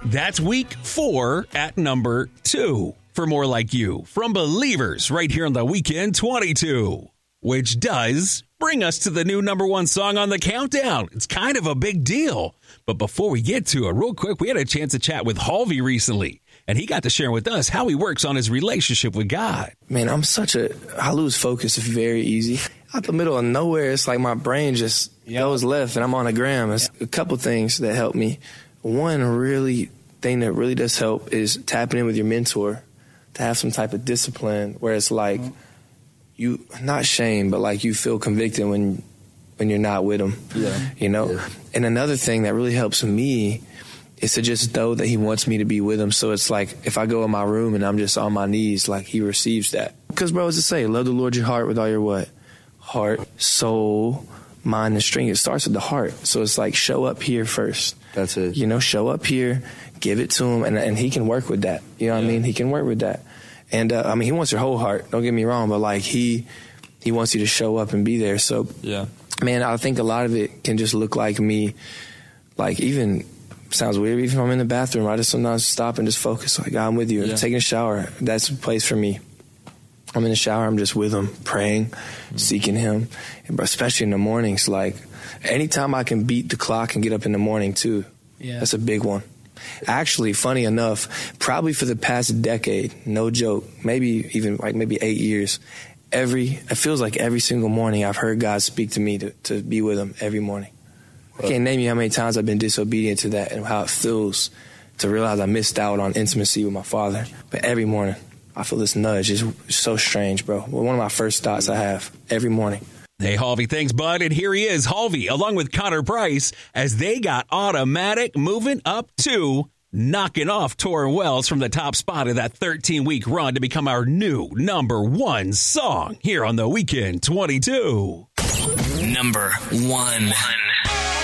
That's week 4 at number 2 for More Like You from Believers right here on the Weekend 22, which does bring us to the new number 1 song on the countdown. It's kind of a big deal. But before we get to it, real quick, we had a chance to chat with Halvey recently, and he got to share with us how he works on his relationship with God. Man, I lose focus very easy. Out the middle of nowhere, it's like my brain just goes left and I'm on a gram. It's a couple things that help me. One thing that really does help is tapping in with your mentor to have some type of discipline where it's like you, not shame, but like you feel convicted when you're not with him, you know? Yeah. And another thing that really helps me is to just know that he wants me to be with him. So it's like if I go in my room and I'm just on my knees, like he receives that. Because, bro, what's it say? Love the Lord your heart with all your what? Heart, soul, mind, and strength. It starts with the heart. So it's like show up here first. That's it. You know, show up here, give it to him, and he can work with that. You know what I mean? He can work with that. And, I mean, he wants your whole heart. Don't get me wrong, but, like, he wants you to show up and be there. So, man, I think a lot of it can just look like me, like, even, sounds weird, even if I'm in the bathroom, I just sometimes stop and just focus, like, God, I'm with you. Taking a shower, that's a place for me. I'm in the shower, I'm just with him, praying, seeking him, and especially in the mornings. Like, anytime I can beat the clock and get up in the morning, too, that's a big one. Actually, funny enough, probably for the past decade, no joke, maybe 8 years, it feels like every single morning I've heard God speak to me to be with him every morning. I can't name you how many times I've been disobedient to that and how it feels to realize I missed out on intimacy with my Father. But every morning, I feel this nudge. It's so strange, bro. One of my first thoughts I have every morning. Hey, Halvey, thanks, bud. And here he is, Halvey, along with Connor Price, as they got Automatic moving up to knocking off Torrin Wells from the top spot of that 13-week run to become our new number 1 song here on the Weekend 22. Number 1.